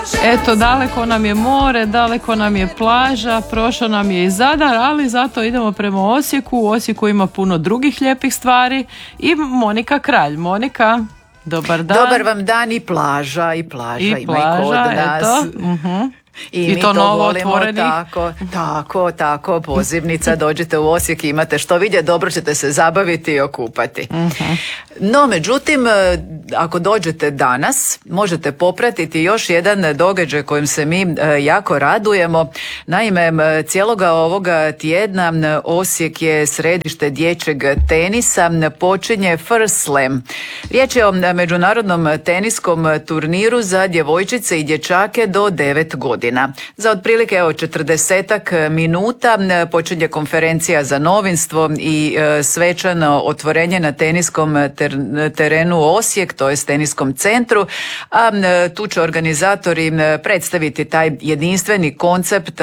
Eto, daleko nam je more, daleko nam je plaža, prošao nam je i Zadar, ali zato idemo prema Osijeku. U Osijeku ima puno drugih lijepih stvari i Monika Kralj. Monika, dobar dan. Dobar vam dan, i plaža ima i kod nas. Eto. I mi to novo volimo, otvoreni. tako, pozivnica, dođite u Osijek, imate što vidjeti, dobro ćete se zabaviti i okupati. No, međutim, ako dođete danas, možete popratiti još jedan događaj kojim se mi jako radujemo. Naime, cijeloga ovoga tjedna Osijek je središte dječjeg tenisa, počinje First Slam. Riječ je o međunarodnom teniskom turniru za djevojčice i dječake do 9 godina. Za otprilike 40 minuta počinje konferencija za novinstvo i svečano otvorenje na teniskom terenu Osijek, to je teniskom centru, a tu će organizatori predstaviti taj jedinstveni koncept